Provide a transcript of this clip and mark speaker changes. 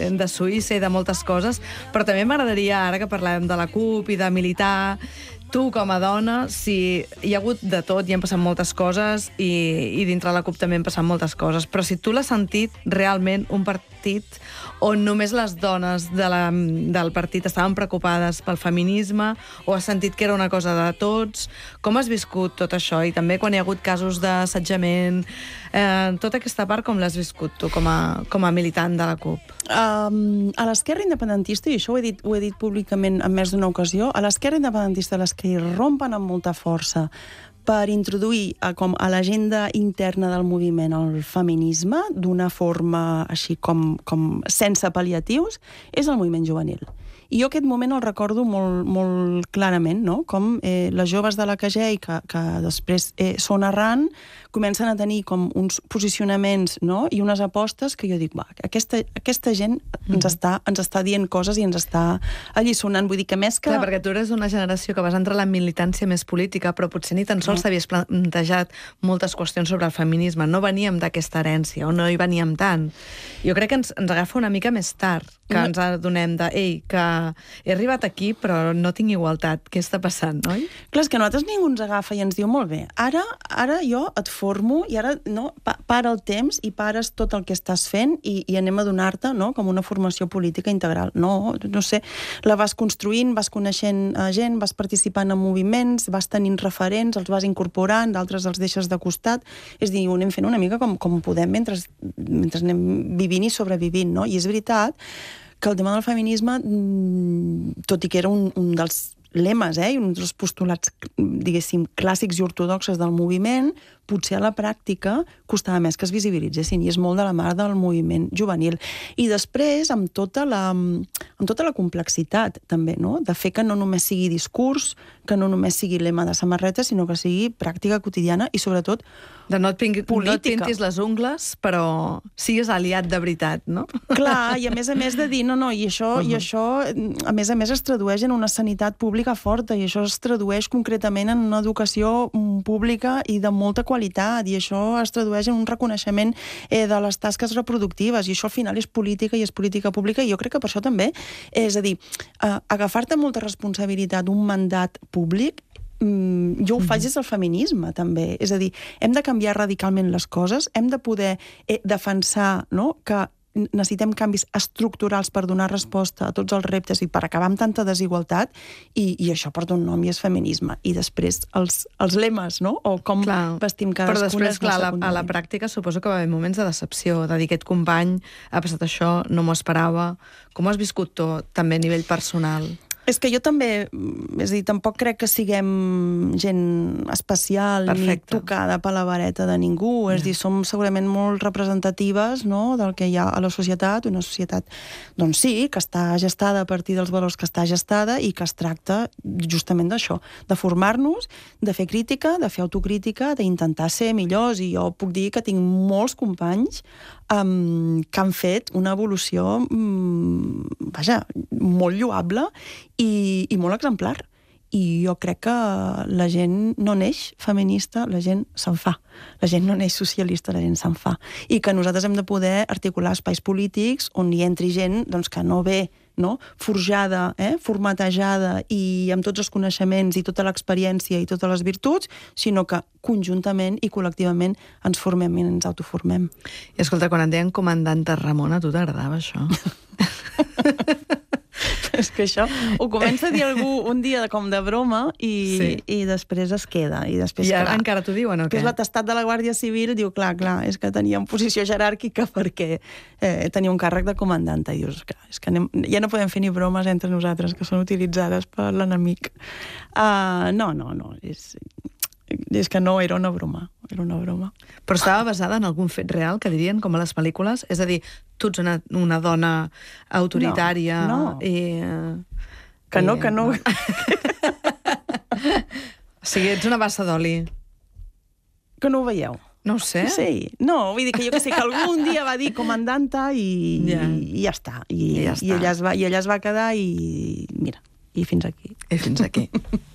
Speaker 1: de Suïssa i de moltes coses, però també m'agradaria, ara que parlem de la CUP i de militar, tu, com a dona, si hi ha hagut de tot i han passat moltes coses i dintre la CUP també han passat moltes coses, però si tu l'has sentit realment un partit on només les dones del partit estaven preocupades pel feminisme o has sentit que era una cosa de tots, com has viscut tot això? I també quan hi ha hagut casos d'assetjament, tota aquesta part com l'has viscut tu com a militant de la CUP?
Speaker 2: A l'esquerra independentista, i això ho he dit públicament en més d'una ocasió, a l'esquerra independentista, les que irrompen amb molta força per introduir com a l'agenda interna del moviment el feminisme d'una forma així com sense pal·liatius, és el moviment juvenil. I jo aquest moment el recordo molt clarament, no? Com les joves de la CAGEI, que després són arran, comencen a tenir com uns posicionaments, no? I unes apostes que jo dic, aquesta gent ens està dient coses i ens està alliçonant. Vull dir que més que...
Speaker 1: Clar, perquè tu eres una generació que vas entrar a la militància més política, però potser ni tan sols t'havies plantejat moltes qüestions sobre el feminisme. No veníem d'aquesta herència, o no hi veníem tant. Jo crec que ens agafa una mica més tard, que ens adonem de, que he arribat aquí, però no tinc igualtat. Què està passant, oi?
Speaker 2: Clar, és que a nosaltres ningú ens agafa i ens diu, molt bé, ara jo et formo i ara para el temps i pares tot el que estàs fent i anem a donar-te com una formació política integral. No sé, la vas construint, vas coneixent gent, vas participant en moviments, vas tenint referents, els vas incorporant, d'altres els deixes de costat. És a dir, ho anem fent una mica com podem mentre anem vivint i sobrevivint, no? I és veritat que el tema del feminisme, tot i que era un dels lemes, i un dels postulats, diguéssim, clàssics i ortodoxes del moviment, potser a la pràctica costava més que es visibilitzessin, i és molt de la mà del moviment juvenil. I després, amb tota la complexitat, també, no? De fer que no només sigui discurs, que no només sigui lema de samarreta, sinó que sigui pràctica quotidiana i, sobretot,
Speaker 1: de no et pintis les ungles, però sigues aliat de veritat, no?
Speaker 2: Clar, i a més de dir, i això, a més es tradueix en una sanitat pública forta, i això es tradueix concretament en una educació pública i de molta qualitat, i això es tradueix en un reconeixement de les tasques reproductives, i això al final és política i és política pública, i jo crec que per això també, és a dir, agafar-te molta responsabilitat, un mandat públic, jo ho faig des del feminisme, també. És a dir, hem de canviar radicalment les coses, hem de poder defensar que necessitem canvis estructurals per donar resposta a tots els reptes i per acabar amb tanta desigualtat, i això porta un nom i és feminisme. I després els lemes, no? O com vestim cadascuna.
Speaker 1: Però després, clar, a la pràctica suposo que va haver moments de decepció, de dir, aquest company ha passat això, no m'ho esperava. Com ho has viscut tu, també a nivell personal?
Speaker 2: És que jo també, és a dir, tampoc crec que siguem gent especial ni tocada per la vareta de ningú. És a dir, som segurament molt representatives del que hi ha a la societat, una societat, doncs sí, que està gestada a partir dels valors que està gestada i que es tracta justament d'això, de formar-nos, de fer crítica, de fer autocrítica, d'intentar ser millors, i jo puc dir que tinc molts companys que han fet una evolució, molt lloable i molt exemplar. I jo crec que la gent no neix feminista, la gent se'n fa. La gent no neix socialista, la gent se'n fa. I que nosaltres hem de poder articular espais polítics on hi entri gent que no ve forjada, formatejada i amb tots els coneixements i tota l'experiència i totes les virtuts, sinó que conjuntament i col·lectivament ens formem i ens autoformem.
Speaker 1: I escolta, quan et deien comandanta Ramona, a tu t'agradava això?
Speaker 2: És que això ho comença a dir algú un dia com de broma i després es queda. I
Speaker 1: ara encara t'ho diuen, o què?
Speaker 2: Que és l'atestat de la Guàrdia Civil, diu, clar, és que tenia una posició jeràrquica perquè tenia un càrrec de comandanta. I dius, clar, és que ja no podem fer ni bromes entre nosaltres, que són utilitzades per l'enemic. No, és que no, era una broma.
Speaker 1: Però estava basada en algun fet real, que dirien, com a les pel·lícules? És a dir, tu ets una dona autoritària...
Speaker 2: No. Que no.
Speaker 1: O sigui, ets una bassa d'oli.
Speaker 2: Que no ho veieu?
Speaker 1: No ho sé.
Speaker 2: Sí. No, vull dir que jo que sé que algun dia va dir comandanta i ja està. I allà es va quedar i mira, i fins aquí.